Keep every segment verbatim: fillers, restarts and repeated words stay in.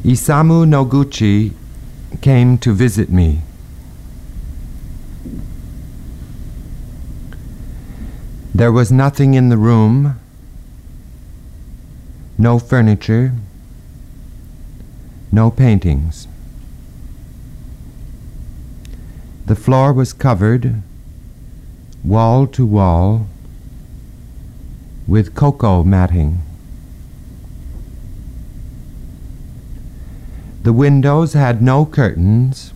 Isamu Noguchi came to visit me. There was nothing in the room, no furniture, no paintings. The floor was covered, wall to wall, with cocoa matting. The windows had no curtains,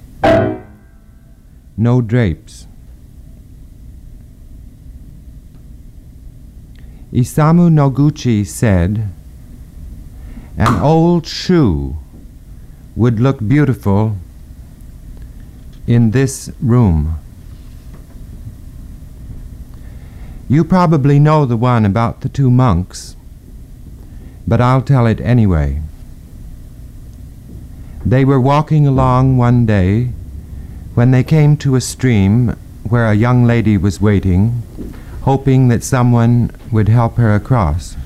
no drapes. Isamu Noguchi said, "An old shoe would look beautiful in this room." You probably know the one about the two monks, but I'll tell it anyway. They were walking along one day when they came to a stream where a young lady was waiting, hoping that someone would help her across.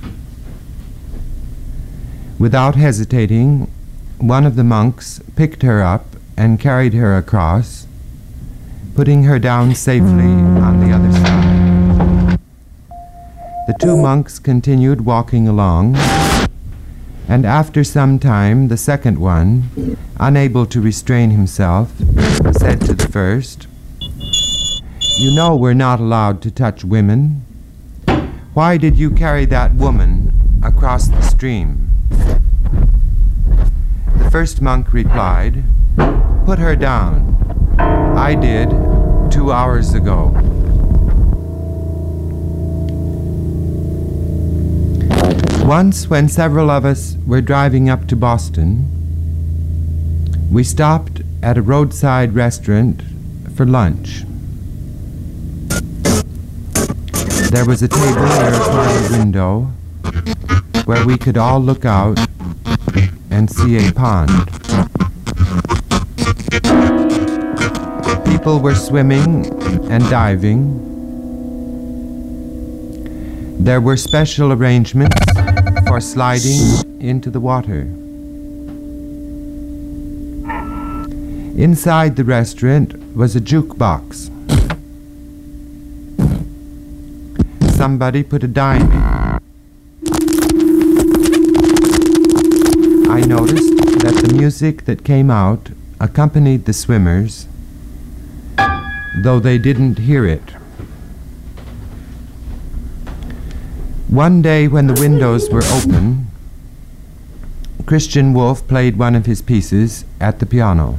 Without hesitating, one of the monks picked her up and carried her across, putting her down safely on the other side. The two monks continued walking along, and after some time the second one, unable to restrain himself, said to the first, "You know we're not allowed to touch women. Why did you carry that woman across the stream?" The first monk replied, "Put her down. I did two hours ago." Once, when several of us were driving up to Boston, we stopped at a roadside restaurant for lunch. There was a table near a parlor window where we could all look out and see a pond. People were swimming and diving. There were special arrangements for sliding into the water. Inside the restaurant was a jukebox. Somebody put a dime in. I noticed that the music that came out accompanied the swimmers, though they didn't hear it. One day when the windows were open, Christian Wolff played one of his pieces at the piano.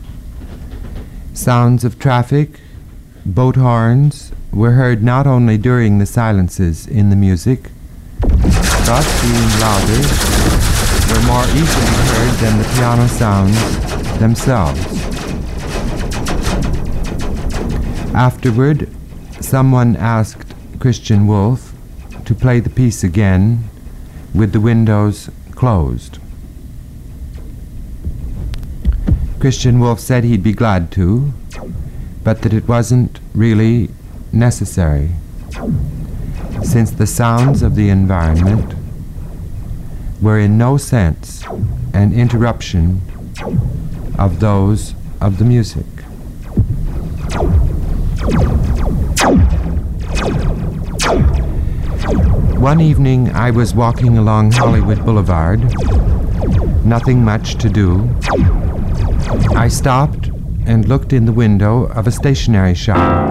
Sounds of traffic, boat horns, were heard not only during the silences in the music, but being louder, were more easily heard than the piano sounds themselves. Afterward, someone asked Christian Wolff to play the piece again with the windows closed. Christian Wolff said he'd be glad to, but that it wasn't really necessary, since the sounds of the environment were in no sense an interruption of those of the music. One evening I was walking along Hollywood Boulevard, nothing much to do. I stopped and looked in the window of a stationery shop.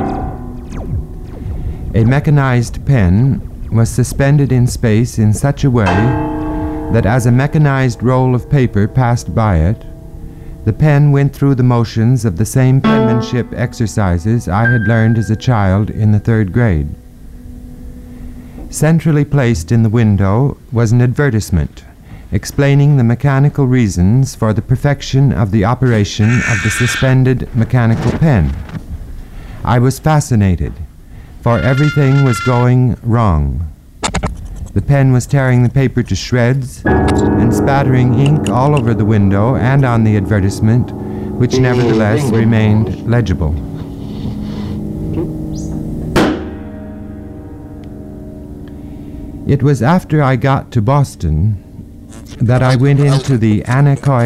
A mechanized pen was suspended in space in such a way that as a mechanized roll of paper passed by it, the pen went through the motions of the same penmanship exercises I had learned as a child in the third grade. Centrally placed in the window was an advertisement explaining the mechanical reasons for the perfection of the operation of the suspended mechanical pen. I was fascinated, for everything was going wrong. The pen was tearing the paper to shreds and spattering ink all over the window and on the advertisement, which nevertheless remained legible. It was after I got to Boston that I went into the anechoic